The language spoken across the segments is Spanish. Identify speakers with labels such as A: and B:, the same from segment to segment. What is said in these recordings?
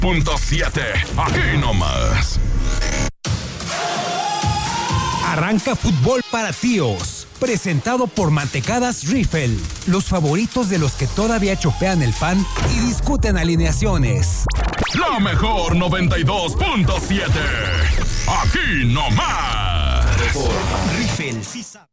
A: Aquí nomás.
B: Arranca Fútbol para Tíos, presentado por Mantecadas Riffel, los favoritos de los que todavía chopean el pan y discuten alineaciones.
A: La mejor 92.7. Aquí nomás.
B: Riffel, sí sabe.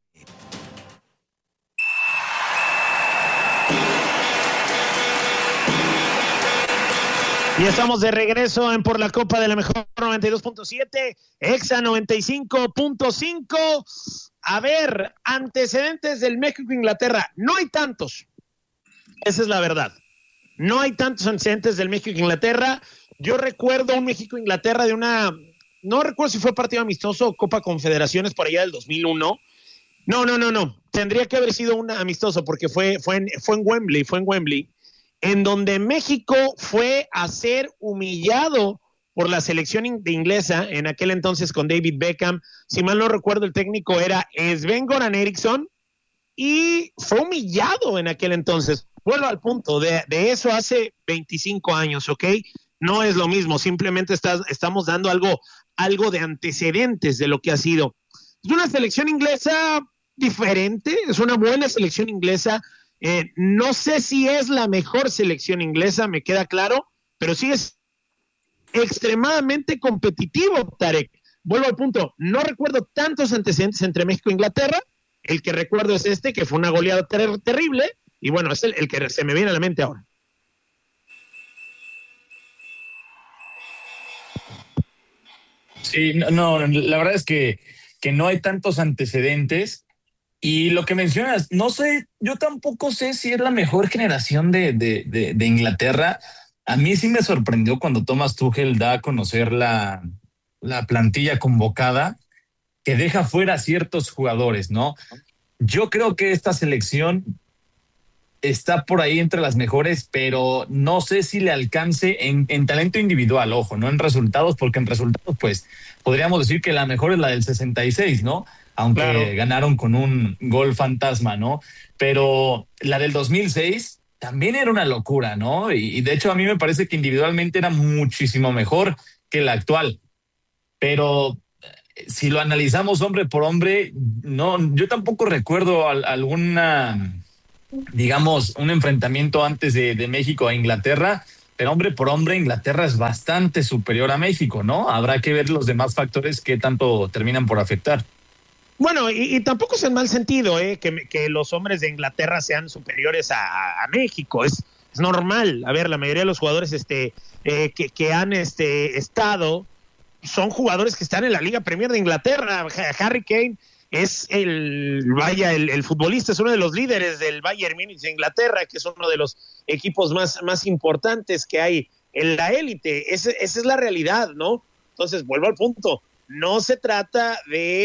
C: Y estamos de regreso en Por la Copa de la Mejor 92.7, Exa 95.5. A ver, antecedentes del México-Inglaterra. No hay tantos. Esa es la verdad. No hay tantos antecedentes del México-Inglaterra. Yo recuerdo un México-Inglaterra de una... No recuerdo si fue partido amistoso o Copa Confederaciones por allá del 2001. No. Tendría que haber sido un amistoso porque fue en Wembley, en donde México fue a ser humillado por la selección inglesa, en aquel entonces con David Beckham. Si mal no recuerdo, el técnico era Sven-Göran Eriksson, y fue humillado en aquel entonces. Vuelvo al punto, de eso hace 25 años, ¿ok? No es lo mismo, simplemente estamos dando algo de antecedentes de lo que ha sido. Es una selección inglesa diferente, es una buena selección inglesa. No sé si es la mejor selección inglesa, me queda claro, pero sí es extremadamente competitivo, Tarek. Vuelvo al punto, no recuerdo tantos antecedentes entre México e Inglaterra. El que recuerdo es que fue una goleada terrible, y bueno, es el que se me viene a la mente ahora.
D: Sí, no, la verdad es que no hay tantos antecedentes. Y lo que mencionas, no sé, yo tampoco sé si es la mejor generación de Inglaterra. A mí sí me sorprendió cuando Thomas Tuchel da a conocer la plantilla convocada, que deja fuera a ciertos jugadores, ¿no? Yo creo que esta selección está por ahí entre las mejores, pero no sé si le alcance en talento individual, ojo, no en resultados, porque en resultados, pues, podríamos decir que la mejor es la del 66, ¿no? Aunque claro, ganaron con un gol fantasma, ¿no? Pero la del 2006 también era una locura, ¿no? Y de hecho a mí me parece que individualmente era muchísimo mejor que la actual. Pero si lo analizamos hombre por hombre, no, yo tampoco recuerdo alguna, digamos, un enfrentamiento antes de México a Inglaterra, pero hombre por hombre Inglaterra es bastante superior a México, ¿no? Habrá que ver los demás factores que tanto terminan por afectar.
C: Bueno, y tampoco es en mal sentido, que los hombres de Inglaterra sean superiores a México. Es normal. A ver, la mayoría de los jugadores que han estado son jugadores que están en la Liga Premier de Inglaterra. Harry Kane es el futbolista, es uno de los líderes del Bayern Múnich de Inglaterra, que es uno de los equipos más importantes que hay en la élite. Esa es la realidad, ¿no? Entonces, vuelvo al punto. No se trata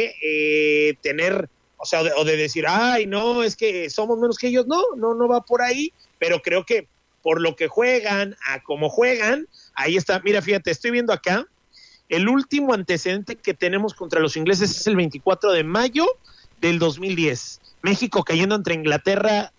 C: de tener, o sea, o de decir, ay, no, es que somos menos que ellos. No va por ahí, pero creo que por lo que juegan, a cómo juegan, ahí está. Mira, fíjate, estoy viendo acá, el último antecedente que tenemos contra los ingleses es el 24 de mayo del 2010. México cayendo entre Inglaterra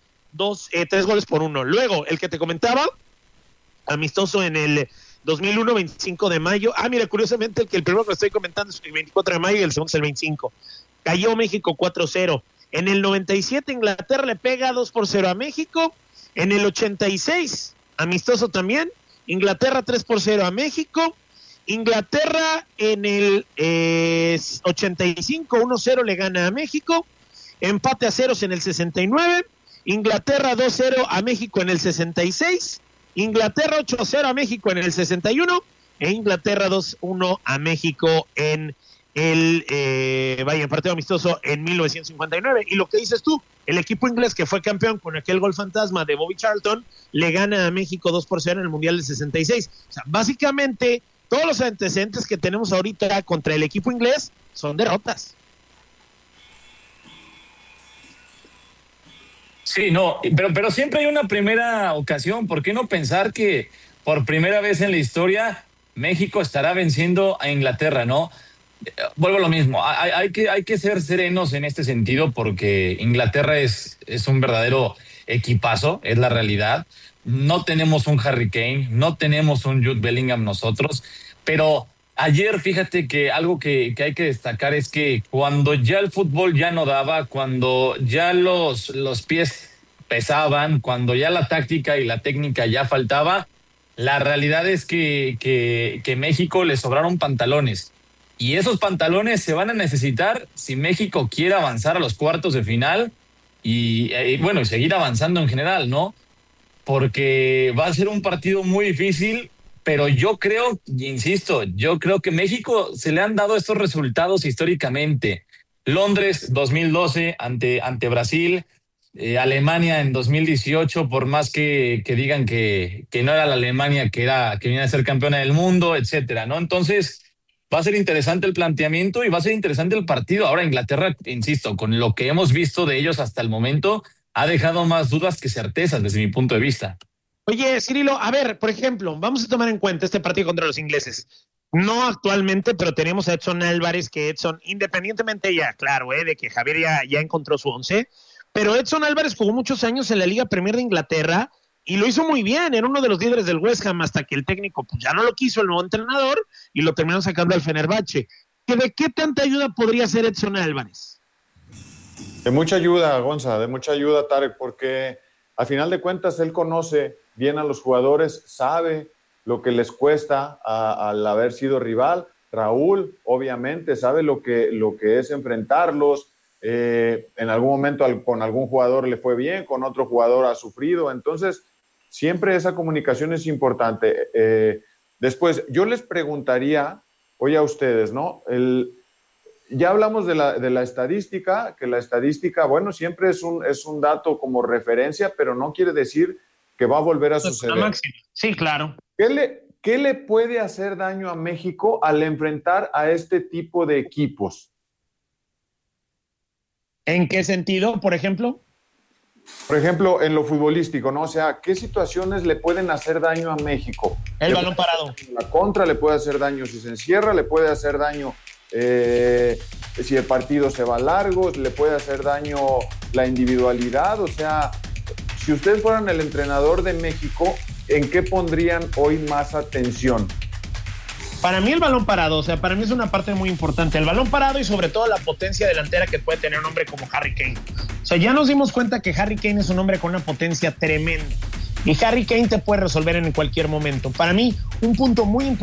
C: 3-1. Luego, el que te comentaba, amistoso en el 2001, 25 de mayo. Mira, curiosamente, el primero que estoy comentando es el 24 de mayo y el segundo es el 25. Cayó México 4-0. En el 97, Inglaterra le pega 2-0 a México. En el 86, amistoso también, Inglaterra 3-0 a México. Inglaterra en el 85, 1-0 le gana a México. Empate a ceros en el 69. Inglaterra 2-0 a México en el 66. Inglaterra 8-0 a México en el 61 e Inglaterra 2-1 a México en el partido amistoso en 1959. Y lo que dices tú, el equipo inglés que fue campeón con aquel gol fantasma de Bobby Charlton le gana a México 2-0 en el Mundial del 66. O sea, básicamente todos los antecedentes que tenemos ahorita contra el equipo inglés son derrotas.
D: Sí, no, pero siempre hay una primera ocasión. ¿Por qué no pensar que por primera vez en la historia México estará venciendo a Inglaterra, ¿no? Vuelvo a lo mismo, hay que ser serenos en este sentido porque Inglaterra es un verdadero equipazo, es la realidad, no tenemos un Harry Kane, no tenemos un Jude Bellingham nosotros, pero ayer fíjate que algo que hay que destacar es que cuando ya el fútbol ya no daba, cuando ya los pies pesaban, cuando ya la táctica y la técnica ya faltaba, la realidad es que México le sobraron pantalones. Y esos pantalones se van a necesitar si México quiere avanzar a los cuartos de final y seguir avanzando en general, ¿no? Porque va a ser un partido muy difícil, pero yo creo, insisto, yo creo que México se le han dado estos resultados históricamente. Londres 2012 ante Brasil, Alemania en 2018, por más que digan que no era la Alemania que venía a ser campeona del mundo, etcétera, ¿no? Entonces va a ser interesante el planteamiento y va a ser interesante el partido. Ahora Inglaterra, insisto, con lo que hemos visto de ellos hasta el momento, ha dejado más dudas que certezas desde mi punto de vista.
C: Oye, Cirilo, a ver, por ejemplo, vamos a tomar en cuenta este partido contra los ingleses. No actualmente, pero tenemos a Edson Álvarez, que Edson, independientemente ya, claro, de que Javier ya encontró su 11, pero Edson Álvarez jugó muchos años en la Liga Premier de Inglaterra y lo hizo muy bien, era uno de los líderes del West Ham hasta que el técnico pues, ya no lo quiso, el nuevo entrenador, y lo terminaron sacando al Fenerbahce. ¿De qué tanta ayuda podría ser Edson Álvarez?
E: De mucha ayuda, Gonza, de mucha ayuda, Tarek, porque a final de cuentas él conoce bien a los jugadores, sabe lo que les cuesta al haber sido rival. Raúl, obviamente, sabe lo que es enfrentarlos. En algún momento con algún jugador le fue bien, con otro jugador ha sufrido. Entonces, siempre esa comunicación es importante. Después, yo les preguntaría, oye a ustedes, ¿no? Ya hablamos de la estadística, que la estadística, bueno, siempre es un dato como referencia, pero no quiere decir que va a volver a suceder.
C: Sí, claro.
E: ¿Qué le puede hacer daño a México al enfrentar a este tipo de equipos?
C: ¿En qué sentido, por ejemplo?
E: Por ejemplo, en lo futbolístico, ¿no? O sea, ¿qué situaciones le pueden hacer daño a México?
C: El balón parado.
E: La contra le puede hacer daño si se encierra, le puede hacer daño si el partido se va largo, le puede hacer daño la individualidad. O sea, si ustedes fueran el entrenador de México, ¿en qué pondrían hoy más atención?
C: Para mí el balón parado, o sea, para mí es una parte muy importante. El balón parado y sobre todo la potencia delantera que puede tener un hombre como Harry Kane. O sea, ya nos dimos cuenta que Harry Kane es un hombre con una potencia tremenda. Y Harry Kane te puede resolver en cualquier momento. Para mí, un punto muy importante